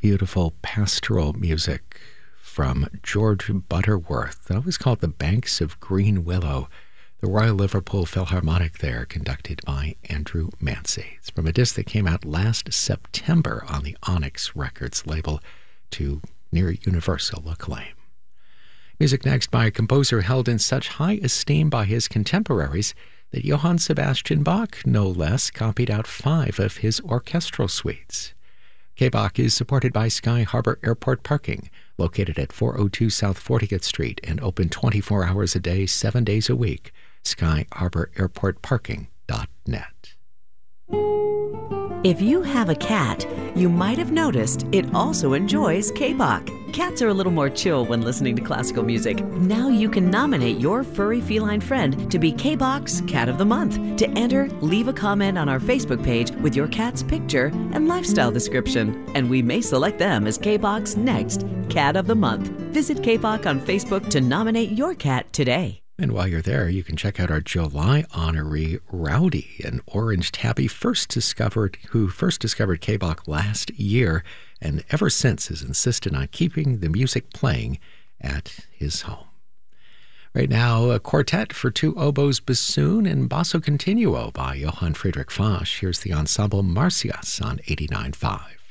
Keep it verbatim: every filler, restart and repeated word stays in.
Beautiful pastoral music from George Butterworth. That was called The Banks of Green Willow. The Royal Liverpool Philharmonic there, conducted by Andrew Mancy. It's from a disc that came out last September on the Onyx Records label to near universal acclaim. Music next by a composer held in such high esteem by his contemporaries that Johann Sebastian Bach, no less, copied out five of his orchestral suites. K-Bach is supported by Sky Harbor Airport Parking, located at four oh two South fortieth Street and open twenty-four hours a day, seven days a week. sky harbor airport parking dot net. If you have a cat, you might have noticed it also enjoys K-Bach. Cats are a little more chill when listening to classical music. Now you can nominate your furry feline friend to be K-Bach's Cat of the Month. To enter, leave a comment on our Facebook page with your cat's picture and lifestyle description, and we may select them as K-Bach's next Cat of the Month. Visit K-Bach on Facebook to nominate your cat today. And while you're there, you can check out our July honoree, Rowdy, an orange tabby first discovered, who first discovered K-Bach last year, and ever since has insisted on keeping the music playing at his home. Right now, a quartet for two oboes, bassoon, and basso continuo by Johann Friedrich Fasch. Here's the ensemble Marcias on eighty-nine point five.